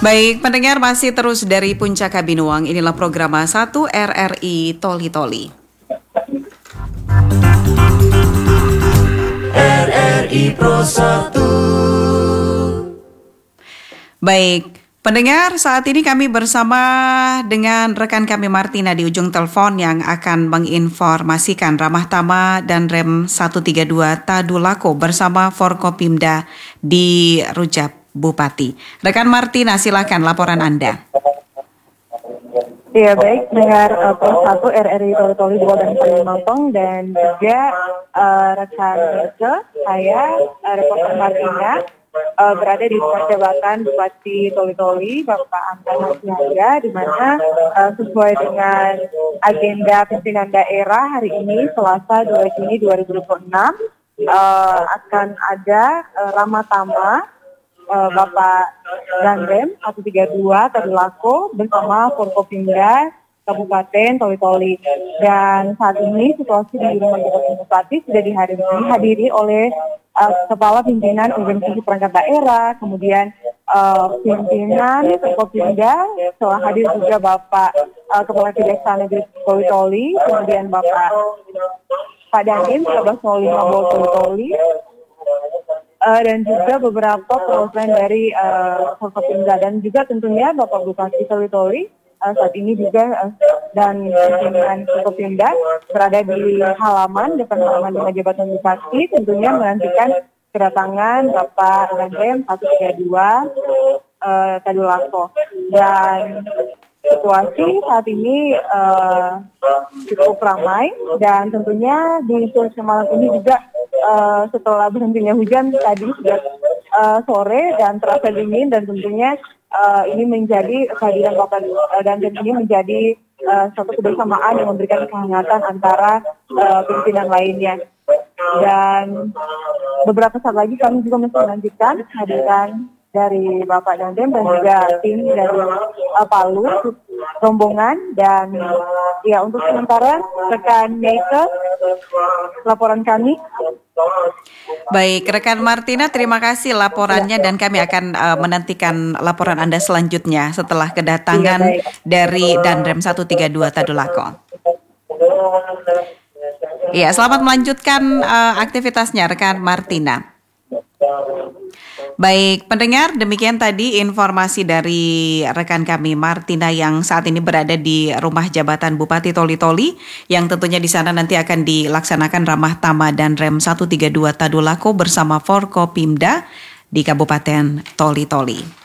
Baik, pendengar masih terus dari Puncak Kabinuang. Inilah program 1 RRI Toli Toli. RRI Pro 1. Baik, pendengar, saat ini kami bersama dengan rekan kami Martina di ujung telepon yang akan menginformasikan Ramah Tama dan Rem 132 Tadulako bersama Forkopimda di Rujak Bupati. Rekan Martina, silakan laporan Anda. Ya baik, dengar Pro 1 RRI Toli Toli dan Kalimantan dan juga rekan Mirce, saya reporter Martina berada di rumah jabatan Bupati Toli Toli, Bapak Anton Hasiaga, di mana sesuai dengan agenda pimpinan daerah hari ini Selasa 2 Juni 2026 akan ada Ramah Tama Bapak Dandrem 132 Tadulako bersama Forkopimda Kabupaten Toli Toli. Dan saat ini situasi di rumah jabatan Bupati sudah dihadiri oleh Kepala Pimpinan Organisasi Perangkat Daerah, kemudian pimpinan Forkopimda, telah hadir juga Bapak Kepala Kejaksaan Negeri Toli Toli, kemudian Bapak Pak Dandim 1305 Toli Toli, dan juga beberapa perwakilan dari Forkopimda dan juga tentunya Bapak Bupati Toli Toli saat ini juga dan pimpinan Forkopimda berada di depan halaman rumah jabatan Bupati, tentunya menantikan kedatangan Bapak Dandrem 132 Tadulako. Dan situasi saat ini cukup ramai dan tentunya di sore malam ini juga setelah berhentinya hujan tadi sudah sore dan terasa dingin, dan tentunya ini menjadi kehadiran Bapak Dandrem ini menjadi satu kebersamaan yang memberikan kehangatan antara pimpinan lainnya. Dan beberapa saat lagi kami juga masih melanjutkan kehadiran dari Bapak Dandrem dan juga tim dari Palu rombongan. Dan ya, untuk sementara rekan Neike, laporan kami. Baik, rekan Martina, terima kasih laporannya dan kami akan menantikan laporan Anda selanjutnya setelah kedatangan dari Dandrem 132 Tadulako. Iya, selamat melanjutkan aktivitasnya rekan Martina. Baik, pendengar, demikian tadi informasi dari rekan kami Martina yang saat ini berada di rumah jabatan Bupati Toli Toli, yang tentunya di sana nanti akan dilaksanakan Ramah Tama dan Rem 132 Tadulako bersama Forkopimda di Kabupaten Toli Toli.